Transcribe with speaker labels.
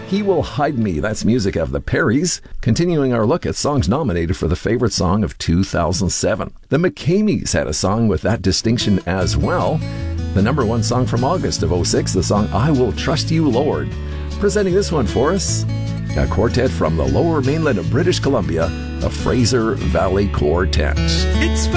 Speaker 1: He Will Hide Me. That's music of the Perrys. Continuing our look at songs nominated for the favorite song of 2007. The McCameys had a song with that distinction as well. The number one song from August of 2006, the song I Will Trust You, Lord. Presenting this one for us, a quartet from the lower mainland of British Columbia, the Fraser Valley Quartet.
Speaker 2: It's